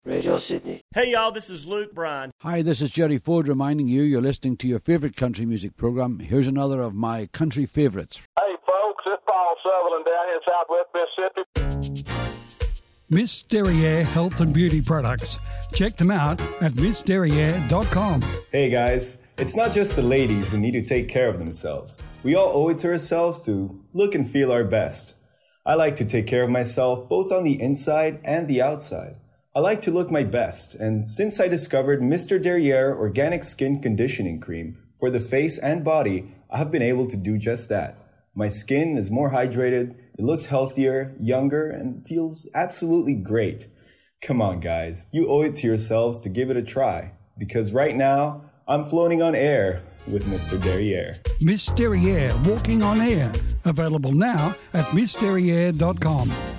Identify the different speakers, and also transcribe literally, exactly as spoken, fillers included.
Speaker 1: Radio Sydney.
Speaker 2: Hey y'all, this is Luke Bryan.
Speaker 3: Hi, this is Jerry Ford reminding you you're listening to your favourite country music programme. Here's another of my country favourites.
Speaker 4: Hey folks, it's Paul Sutherland down here in Southwest Mississippi.
Speaker 5: Miss Derriere Health and Beauty Products. Check them out at miss derriere dot com.
Speaker 6: Hey guys, it's not just the ladies who need to take care of themselves. We all owe it to ourselves to look and feel our best. I like to take care of myself both on the inside and the outside. I like to look my best, and since I discovered Mister Derriere Organic Skin Conditioning Cream for the face and body, I have been able to do just that. My skin is more hydrated, it looks healthier, younger, and feels absolutely great. Come on guys, you owe it to yourselves to give it a try, because right now, I'm floating on air with Mister Derriere.
Speaker 5: Miss Derriere Walking on Air. Available now at miss derriere dot com.